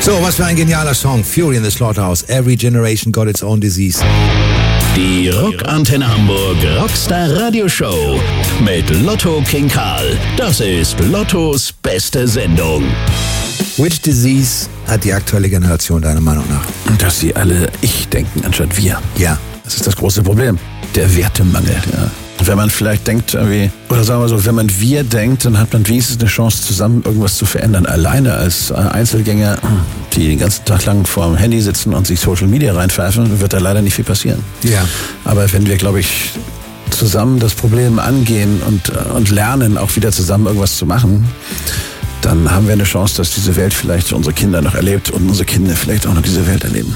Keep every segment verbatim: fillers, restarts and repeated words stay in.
So, was für ein genialer Song. Fury in the Slaughterhouse. Every generation got its own disease. Die Rockantenne Hamburg Rockstar Radio Show mit Lotto King Karl. Das ist Lottos beste Sendung. Which disease hat die aktuelle Generation deiner Meinung nach? Dass sie alle ich denken, anstatt wir. Ja. Das ist das große Problem. Der Wertemangel. Ja. Wenn man vielleicht denkt, irgendwie, oder sagen wir so, wenn man wir denkt, dann hat man wenigstens eine Chance, zusammen irgendwas zu verändern. Alleine als Einzelgänger, die den ganzen Tag lang vor dem Handy sitzen und sich Social Media reinpfeifen, wird da leider nicht viel passieren. Ja. Aber wenn wir, glaube ich, zusammen das Problem angehen und, und lernen, auch wieder zusammen irgendwas zu machen, dann haben wir eine Chance, dass diese Welt vielleicht unsere Kinder noch erlebt und unsere Kinder vielleicht auch noch diese Welt erleben.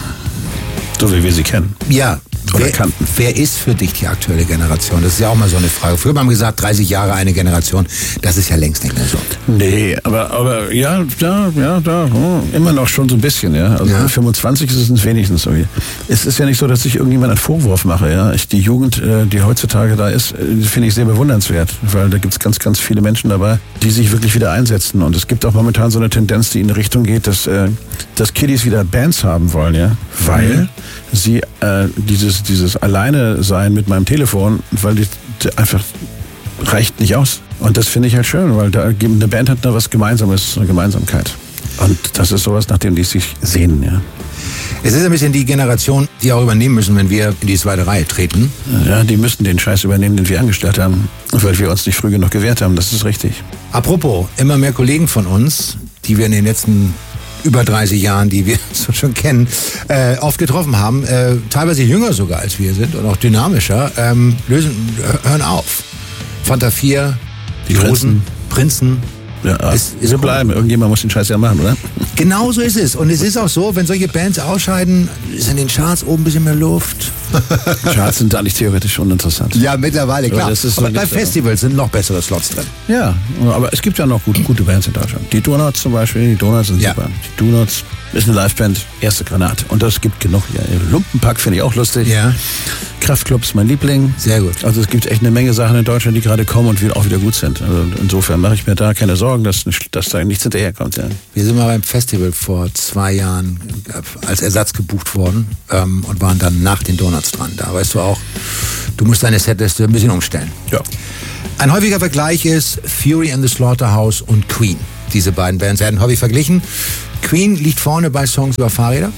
So wie wir sie kennen. Ja. Oder wer, kannten. Wer ist für dich die aktuelle Generation? Das ist ja auch mal so eine Frage. Früher haben wir gesagt, dreißig Jahre eine Generation. Das ist ja längst nicht mehr so. Nee, aber, aber ja, da, ja, da, oh, immer noch schon so ein bisschen, ja. Also ja. fünfundzwanzig ist es wenigstens so. Es ist ja nicht so, dass ich irgendjemand einen Vorwurf mache, ja. Ich, die Jugend, die heutzutage da ist, finde ich sehr bewundernswert, weil da gibt es ganz, ganz viele Menschen dabei, die sich wirklich wieder einsetzen. Und es gibt auch momentan so eine Tendenz, die in die Richtung geht, dass, äh, dass Kiddies wieder Bands haben wollen, ja. Weil mhm. sie äh, dieses, dieses Alleine-Sein mit meinem Telefon, weil die, die einfach reicht nicht aus. Und das finde ich halt schön, weil da, eine Band hat da was Gemeinsames, eine Gemeinsamkeit. Und das ist sowas, nach dem die sich sehen, ja. Es ist ein bisschen die Generation, die auch übernehmen müssen, wenn wir in die zweite Reihe treten. Ja, die müssten den Scheiß übernehmen, den wir angestellt haben, weil wir uns nicht früh genug gewehrt haben. Das ist richtig. Apropos, immer mehr Kollegen von uns, die wir in den letzten über dreißig Jahren, die wir so schon kennen, äh, oft getroffen haben, äh, teilweise jünger sogar als wir sind und auch dynamischer, ähm, lösen, hören auf. Fanta vier, die großen Prinzen. Ja, ist, ist wir bleiben. Irgendjemand muss den Scheiß ja machen, oder? Genau so ist es. Und es ist auch so, wenn solche Bands ausscheiden, ist in den Charts oben ein bisschen mehr Luft. Charts sind eigentlich theoretisch uninteressant. Ja, mittlerweile, klar. Das ist aber so bei Festivals sind noch bessere Slots drin. Ja, aber es gibt ja noch gute, gute Bands in Deutschland. Die Donuts zum Beispiel, die Donuts sind ja. super. Die Donuts ist eine Liveband, erste Granate. Und das gibt genug hier. Lumpenpack finde ich auch lustig. Ja. Kraftklub ist mein Liebling. Sehr gut. Also es gibt echt eine Menge Sachen in Deutschland, die gerade kommen und auch wieder gut sind. Also insofern mache ich mir da keine Sorgen, dass, dass da nichts hinterherkommt. Ja. Wir sind mal beim Festival vor zwei Jahren als Ersatz gebucht worden ähm, und waren dann nach den Donuts dran. Da weißt du auch, du musst deine Setliste ein bisschen umstellen. Ja. Ein häufiger Vergleich ist Fury in the Slaughterhouse und Queen. Diese beiden Bands werden häufig verglichen. Queen liegt vorne bei Songs über Fahrräder.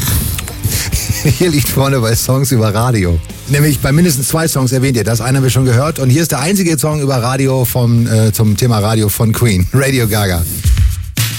Hier liegt vorne bei Songs über Radio. Nämlich bei mindestens zwei Songs erwähnt ihr das. Einen haben wir schon gehört. Und hier ist der einzige Song über Radio vom, äh, zum Thema Radio von Queen. Radio Gaga.